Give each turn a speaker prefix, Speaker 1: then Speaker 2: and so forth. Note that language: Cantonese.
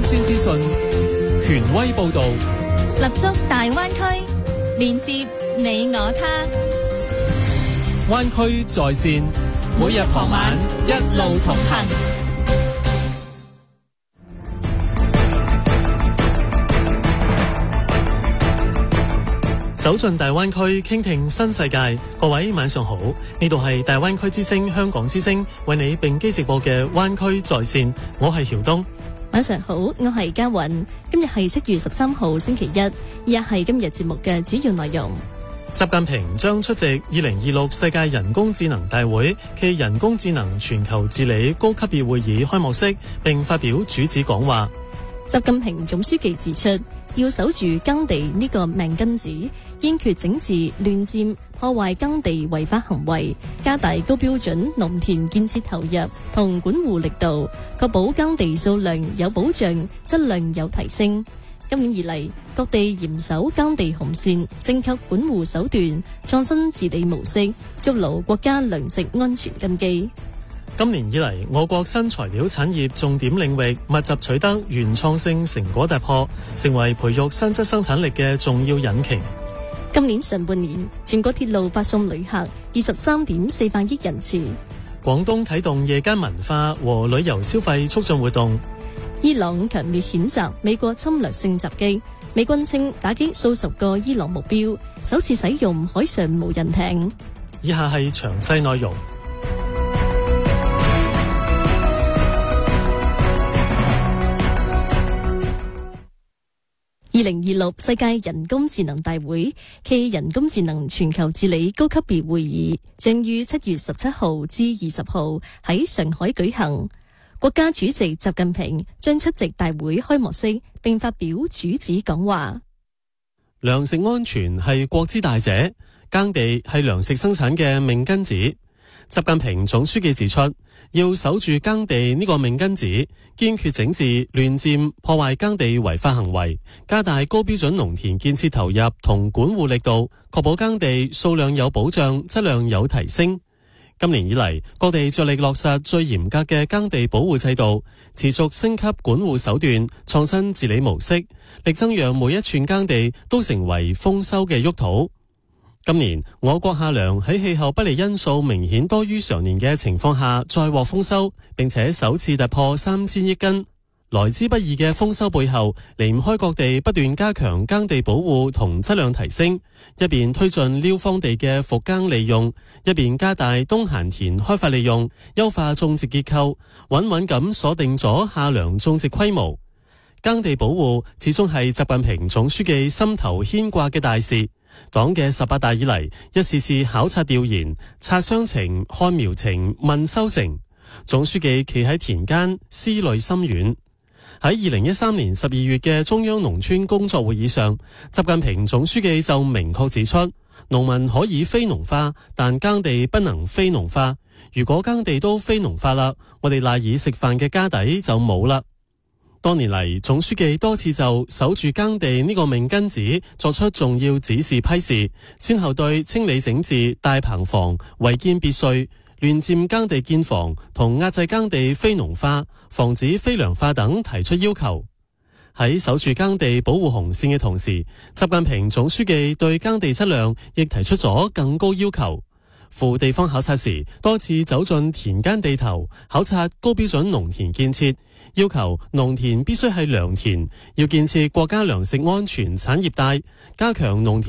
Speaker 1: 鮮資訊，權威報導，
Speaker 2: 立足大灣區，連接你我他。
Speaker 1: 灣區在線，每日傍晚一路同行。走進大灣區，傾聽新世界。各位晚上好，呢度係大灣區之聲香港之聲為你並機直播嘅灣區在線，我係曉東。
Speaker 2: 晚上好，我係嘉韻。今日係7月13號星期一，以下係今日節目嘅主要內容。
Speaker 1: 習近平將出席2026世界人工智能大會暨人工智能全球治理高級別會議開幕式，並發表主旨講話。
Speaker 2: 習近平總書記指出，要守住耕地呢個命根子，堅決整治亂佔破壞耕地違法行為，加大高標準農田建設投入同管護力度，確保耕地數量有保障，質量有提升。今年以嚟，各地嚴守耕地紅線，升級管護手段，創新治理模式，築牢國家糧食安全根基。
Speaker 1: 今年以嚟，我國新材料產業重點領域密集取得原創性成果突破，成為培育新質生產力嘅重要引擎。
Speaker 2: 今年上半年，全國鐵路發送旅客23.400億人次。
Speaker 1: 廣東啟動夜間文化和旅遊消費促進活動。
Speaker 2: 伊朗強烈譴責美國侵略性襲擊，美軍稱打擊數十個伊朗目標，首次使用海上無人艇。
Speaker 1: 以下係詳細內容。
Speaker 2: 2026世界人工智能大會暨人工智能全球治理高級別會議將於7月17號至20號喺上海舉行。國家主席習近平將出席大會開幕式，並發表主旨講話。
Speaker 1: 糧食安全係國之大者，耕地係糧食生產嘅命根子。習近平總書記指出，要守住耕地呢個命根子，堅決整治亂佔破壞耕地違法行為，加大高標準農田建設投入同管護力度，確保耕地數量有保障，質量有提升。今年以嚟，各地着力落實最嚴格嘅耕地保護制度，持續升級管護手段，創新治理模式，力爭讓每一寸耕地都成為豐收嘅沃土。今年我國夏糧喺氣候不利因素明顯多於常年嘅情況下再獲豐收，並且首次突破3000億斤。來之不易嘅豐收背後，離唔開各地不斷加強耕地保護同質量提升，一邊推進寮荒地嘅復耕利用，一邊加大冬閒田開發利用，優化種植結構，穩穩咁鎖定咗夏糧種植規模。耕地保護始終係習近平總書記心頭牽掛嘅大事。黨嘅18大以嚟，一次次考察調研，察鄉情、看苗情、問收成，總書記企喺田間，思慮深遠。喺2013年12月嘅中央農村工作會議上，習近平總書記就明確指出，農民可以非農化，但耕地不能非農化。如果耕地都非農化啦，我哋賴以食飯嘅家底就冇啦。多年嚟，總書記多次就守住耕地呢個命根子作出重要指示批示，先後對清理整治大棚房、違建別墅、亂佔耕地建房同壓制耕地非農化、防止非糧化等提出要求。喺守住耕地保護紅線嘅同時，習近平總書記對耕地質量亦提出咗更高要求。赴地方考察時，多次走進田間地頭，考察高標準農田建設，要求農田必須係良田，要建設國家糧食安全產業帶，加強農田